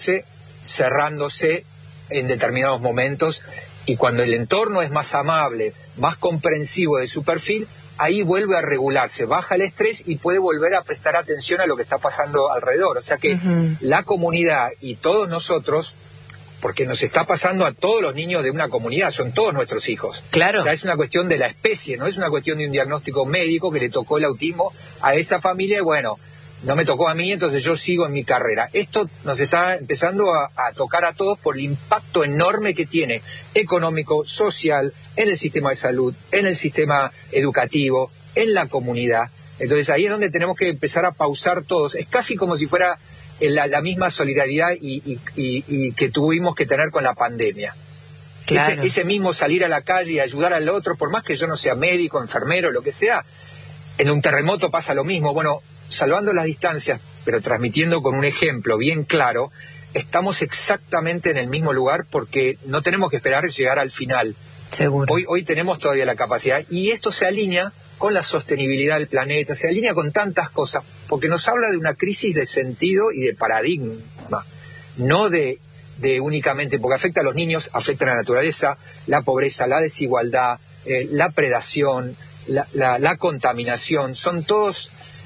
cerrándose en determinados momentos, y cuando el entorno es más amable, más comprensivo de su perfil, ahí vuelve a regularse, baja el estrés y puede volver a prestar atención a lo que está pasando alrededor. O sea que la comunidad y todos nosotros, porque nos está pasando a todos los niños de una comunidad, son todos nuestros hijos. Claro. O sea, es una cuestión de la especie, no es una cuestión de un diagnóstico médico que le tocó el autismo a esa familia y bueno, no me tocó a mí, entonces yo sigo en mi carrera. Esto nos está empezando a tocar a todos por el impacto enorme que tiene económico, social, en el sistema de salud, en el sistema educativo, en la comunidad. Entonces ahí es donde tenemos que empezar a pausar todos. Es casi como si fuera la misma solidaridad y que tuvimos que tener con la pandemia. Claro. Ese mismo salir a la calle y ayudar al otro, por más que yo no sea médico, enfermero, lo que sea, en un terremoto pasa lo mismo. Bueno, salvando las distancias, pero transmitiendo con un ejemplo bien claro, estamos exactamente en el mismo lugar porque no tenemos que esperar llegar al final. Seguro. Hoy tenemos todavía la capacidad y esto se alinea con la sostenibilidad del planeta, se alinea con tantas cosas, porque nos habla de una crisis de sentido y de paradigma, no de únicamente, porque afecta a los niños, afecta a la naturaleza, la pobreza, la desigualdad, la predación, la contaminación, son todos...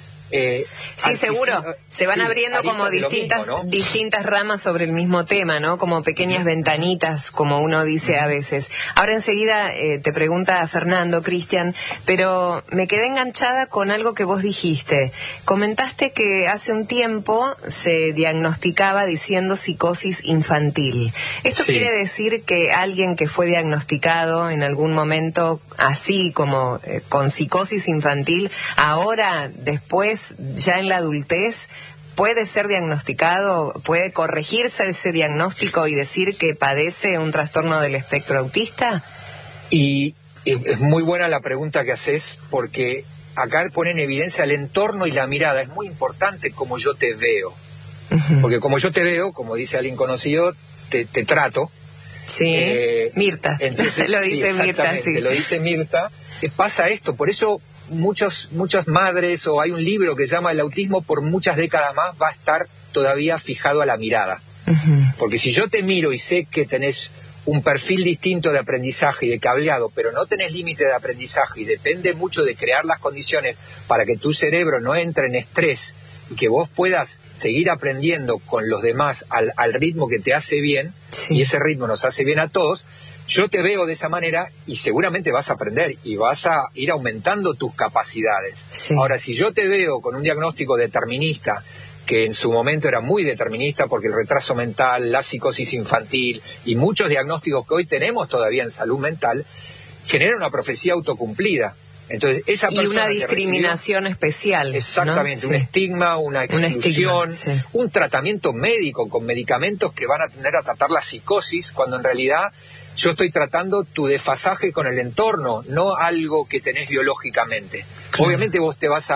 sí, seguro, se van abriendo como distintas ramas sobre el mismo tema, ¿no? Como pequeñas ventanitas, como uno dice a veces. Ahora enseguida te pregunta Fernando, Cristian, pero me quedé enganchada con algo que vos dijiste. Comentaste que hace un tiempo se diagnosticaba diciendo psicosis infantil. ¿Esto quiere decir que alguien que fue diagnosticado en algún momento así como con psicosis infantil, ahora después ya en la adultez puede ser diagnosticado, puede corregirse ese diagnóstico y decir que padece un trastorno del espectro autista? Y es muy buena la pregunta que haces, porque acá pone en evidencia el entorno y la mirada. Es muy importante como yo te veo, porque como yo te veo, como dice alguien conocido, te trato. Sí, Mirta, entonces, lo dice Mirta, sí. Lo dice Mirta, pasa esto, por eso muchas madres, o hay un libro que se llama El autismo por muchas décadas más va a estar todavía fijado a la mirada. Porque si yo te miro y sé que tenés un perfil distinto de aprendizaje y de cableado, pero no tenés límite de aprendizaje y depende mucho de crear las condiciones para que tu cerebro no entre en estrés y que vos puedas seguir aprendiendo con los demás al ritmo que te hace bien, y ese ritmo nos hace bien a todos, yo te veo de esa manera y seguramente vas a aprender y vas a ir aumentando tus capacidades. Ahora, si yo te veo con un diagnóstico determinista, que en su momento era muy determinista porque el retraso mental, la psicosis infantil y muchos diagnósticos que hoy tenemos todavía en salud mental, generan una profecía autocumplida. Entonces, esa persona y una discriminación especial. Exactamente, ¿no? Un estigma, una exclusión, un tratamiento médico con medicamentos que van a tender a tratar la psicosis, cuando en realidad yo estoy tratando tu desfasaje con el entorno, no algo que tenés biológicamente. Obviamente vos vas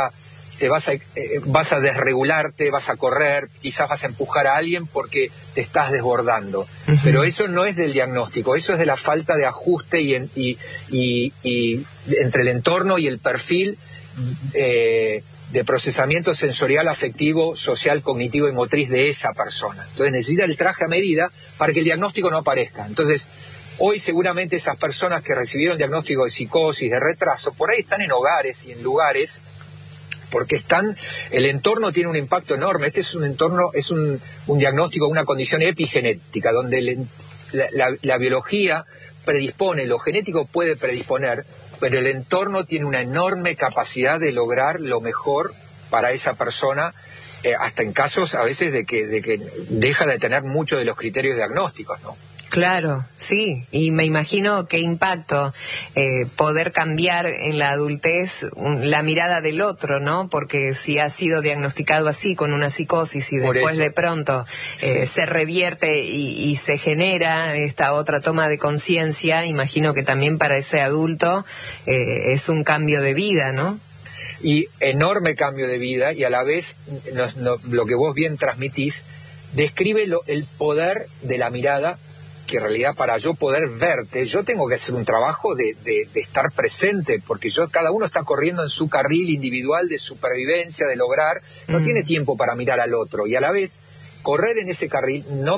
a desregularte, vas a correr, quizás vas a empujar a alguien porque te estás desbordando. Pero eso no es del diagnóstico, eso es de la falta de ajuste y entre el entorno y el perfil de procesamiento sensorial, afectivo, social, cognitivo y motriz de esa persona. Entonces necesita el traje a medida para que el diagnóstico no aparezca. Entonces, hoy seguramente esas personas que recibieron diagnóstico de psicosis, de retraso, por ahí están en hogares y en lugares porque el entorno tiene un impacto enorme. Este es un entorno, es un diagnóstico, una condición epigenética, donde la biología predispone, lo genético puede predisponer, pero el entorno tiene una enorme capacidad de lograr lo mejor para esa persona, hasta en casos a veces de que deja de tener muchos de los criterios diagnósticos, ¿no? Claro, sí, y me imagino qué impacto poder cambiar en la adultez la mirada del otro, ¿no? Porque si ha sido diagnosticado así con una psicosis y después de pronto se revierte y se genera esta otra toma de conciencia, imagino que también para ese adulto es un cambio de vida, ¿no? Y enorme cambio de vida, y a la vez lo que vos bien transmitís describe el poder de la mirada, que en realidad para yo poder verte, yo tengo que hacer un trabajo de estar presente, porque cada uno está corriendo en su carril individual de supervivencia, de lograr, no tiene tiempo para mirar al otro, y a la vez correr en ese carril no